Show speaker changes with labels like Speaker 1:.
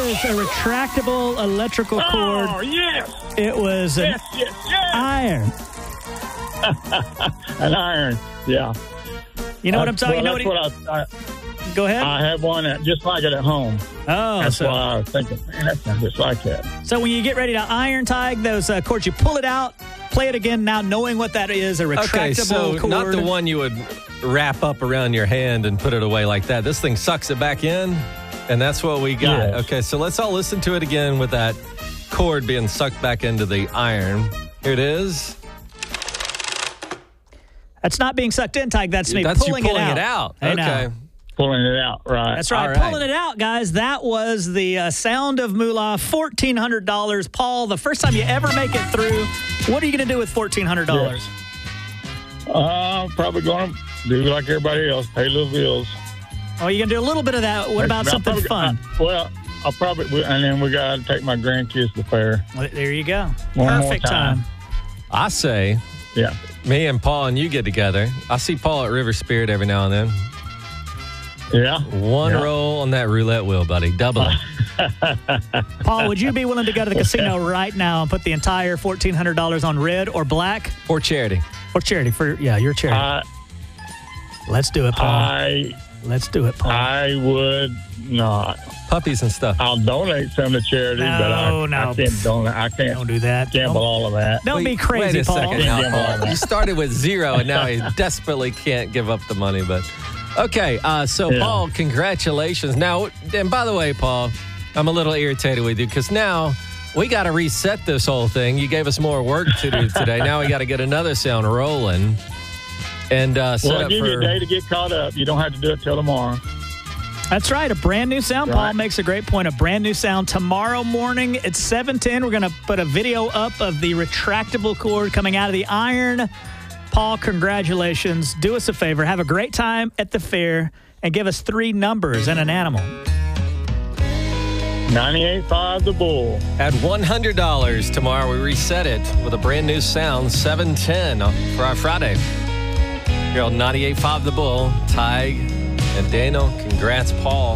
Speaker 1: was a retractable electrical cord.
Speaker 2: Oh, yes.
Speaker 1: It was an iron.
Speaker 2: An iron, yeah.
Speaker 1: You know what I'm talking about? Go ahead.
Speaker 2: I have one just like it at home.
Speaker 1: Oh,
Speaker 2: that's why I was thinking, man, that sounds just like that.
Speaker 1: So when you get ready to iron tag those cords, you pull it out, play it again. Now knowing what that is, a retractable cord.
Speaker 3: Not the one you would wrap up around your hand and put it away like that. This thing sucks it back in, and that's what we got. Yes. Okay, so let's all listen to it again with that cord being sucked back into the iron. Here it is.
Speaker 1: That's not being sucked in, Tig. That's me pulling it out.
Speaker 3: Okay.
Speaker 2: Pulling it out, right.
Speaker 1: That's right. Pulling it out, guys. That was the sound of moolah, $1,400. Paul, the first time you ever make it through, what are you going to do with $1,400?
Speaker 2: Probably going to do like everybody else, pay little bills.
Speaker 1: Oh, you're going to do a little bit of that. What about something fun?
Speaker 2: I'll probably, and then we got to take my grandkids to the fair.
Speaker 1: Well, there you go.
Speaker 2: One
Speaker 1: Perfect
Speaker 2: more time.
Speaker 3: I say, me and Paul and you get together. I see Paul at River Spirit every now and then.
Speaker 2: Yeah.
Speaker 3: One roll on that roulette wheel, buddy. Double it.
Speaker 1: Paul, would you be willing to go to the casino right now and put the entire $1,400 on red or black?
Speaker 3: For charity.
Speaker 1: For charity. Your charity. Let's do it, Paul. Let's do it, Paul.
Speaker 2: I would not.
Speaker 3: Puppies and stuff.
Speaker 2: I'll donate some to charity, but I can't donate. I can't.
Speaker 1: Don't do that.
Speaker 2: Gamble all of that.
Speaker 1: Don't be crazy, Paul.
Speaker 3: Wait a second now, Paul. You started with zero, and now he desperately can't give up the money, but... Okay, Paul, congratulations. Now, and by the way, Paul, I'm a little irritated with you because now we got to reset this whole thing. You gave us more work to do today. Now we got to get another sound rolling and set up
Speaker 2: give
Speaker 3: for...
Speaker 2: you a day to get caught up. You don't have to do it till tomorrow.
Speaker 1: That's right, a brand new sound. Paul makes a great point. A brand new sound tomorrow morning at 7:10. We're going to put a video up of the retractable cord coming out of the iron. Paul, congratulations. Do us a favor. Have a great time at the fair and give us 3 numbers and an animal.
Speaker 2: 98.5 the bull.
Speaker 3: At $100 tomorrow, we reset it with a brand new sound, 7:10 for our Friday. Here on 98.5 the bull, Tig and Daniel. Congrats, Paul.